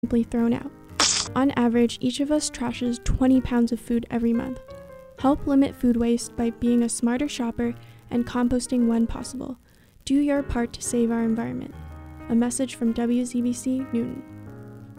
simply thrown out. On average, each of us trashes 20 pounds of food every month. Help limit food waste by being a smarter shopper and composting when possible. Do your part to save our environment. A message from WZBC Newton.